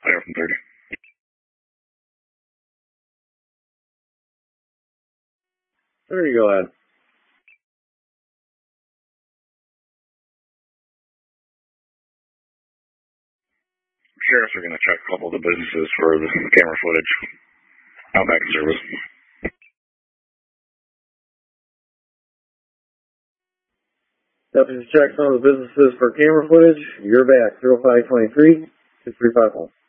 Clear from 30. There you go, Ed. Sheriffs are going to check a couple of the businesses for the camera footage. Outback service. Deputies check some of the businesses for camera footage. You're back. 0523-6351.